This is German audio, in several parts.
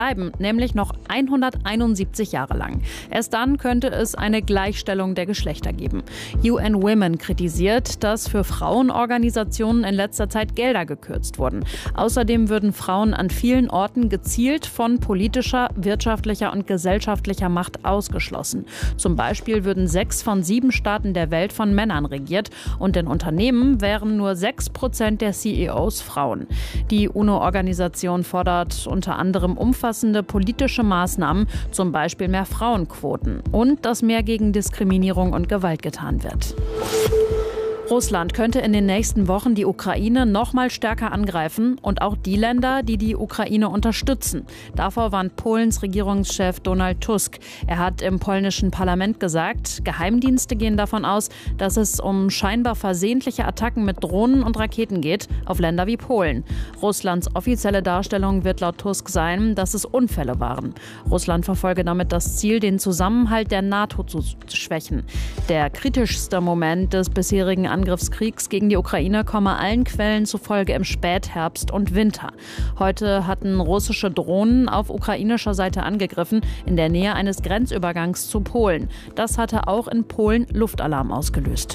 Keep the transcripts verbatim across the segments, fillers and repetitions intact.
bleiben, nämlich noch hunderteinundsiebzig Jahre lang. Erst dann könnte es eine Gleichstellung der Geschlechter geben. U N Women kritisiert, dass für Frauenorganisationen in letzter Zeit Gelder gekürzt wurden. Außerdem würden Frauen an vielen Orten gezielt von politischer, wirtschaftlicher und gesellschaftlicher Macht ausgeschlossen. Zum Beispiel würden sechs von sieben Staaten der Welt von Männern regiert und in Unternehmen wären nur sechs Prozent der C E Os Frauen. Die UNO-Organisation fordert unter anderem umfassende politische Maßnahmen, zum Beispiel mehr Frauenquoten und dass mehr gegen Diskriminierung und Gewalt getan wird. Russland könnte in den nächsten Wochen die Ukraine noch mal stärker angreifen und auch die Länder, die die Ukraine unterstützen. Davor warnt Polens Regierungschef Donald Tusk. Er hat im polnischen Parlament gesagt, Geheimdienste gehen davon aus, dass es um scheinbar versehentliche Attacken mit Drohnen und Raketen geht auf Länder wie Polen. Russlands offizielle Darstellung wird laut Tusk sein, dass es Unfälle waren. Russland verfolge damit das Ziel, den Zusammenhalt der NATO zu schwächen. Der kritischste Moment des bisherigen Angriffskriegs gegen die Ukraine komme allen Quellen zufolge im Spätherbst und Winter. Heute hatten russische Drohnen auf ukrainischer Seite angegriffen, in der Nähe eines Grenzübergangs zu Polen. Das hatte auch in Polen Luftalarm ausgelöst.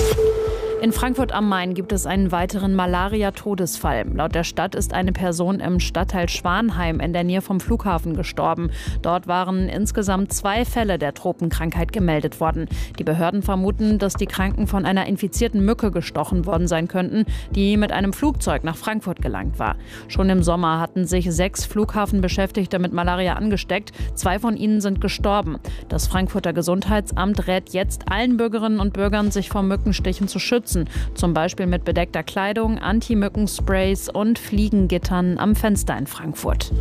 In Frankfurt am Main gibt es einen weiteren Malaria-Todesfall. Laut der Stadt ist eine Person im Stadtteil Schwanheim in der Nähe vom Flughafen gestorben. Dort waren insgesamt zwei Fälle der Tropenkrankheit gemeldet worden. Die Behörden vermuten, dass die Kranken von einer infizierten Mücke gestochen worden sein könnten, die mit einem Flugzeug nach Frankfurt gelangt war. Schon im Sommer hatten sich sechs Flughafenbeschäftigte mit Malaria angesteckt. Zwei von ihnen sind gestorben. Das Frankfurter Gesundheitsamt rät jetzt allen Bürgerinnen und Bürgern, sich vor Mückenstichen zu schützen. Zum Beispiel mit bedeckter Kleidung, Anti-Mücken-Sprays und Fliegengittern am Fenster in Frankfurt.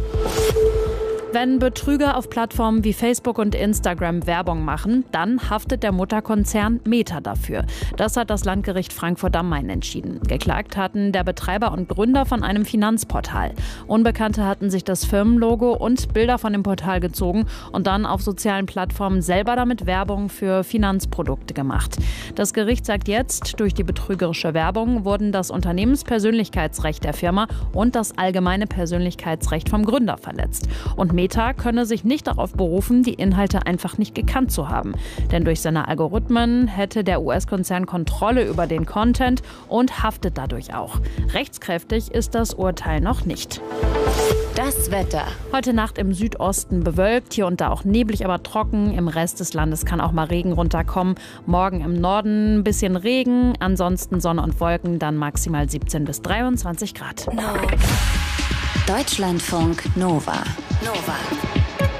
Wenn Betrüger auf Plattformen wie Facebook und Instagram Werbung machen, dann haftet der Mutterkonzern Meta dafür. Das hat das Landgericht Frankfurt am Main entschieden. Geklagt hatten der Betreiber und Gründer von einem Finanzportal. Unbekannte hatten sich das Firmenlogo und Bilder von dem Portal gezogen und dann auf sozialen Plattformen selber damit Werbung für Finanzprodukte gemacht. Das Gericht sagt jetzt, durch die betrügerische Werbung wurden das Unternehmenspersönlichkeitsrecht der Firma und das allgemeine Persönlichkeitsrecht vom Gründer verletzt. Und Meta könne sich nicht darauf berufen, die Inhalte einfach nicht gekannt zu haben. Denn durch seine Algorithmen hätte der U S-Konzern Kontrolle über den Content und haftet dadurch auch. Rechtskräftig ist das Urteil noch nicht. Das Wetter. Heute Nacht im Südosten bewölkt, hier und da auch neblig, aber trocken. Im Rest des Landes kann auch mal Regen runterkommen. Morgen im Norden ein bisschen Regen, ansonsten Sonne und Wolken, dann maximal siebzehn bis dreiundzwanzig Grad. No. Deutschlandfunk Nova. Nova.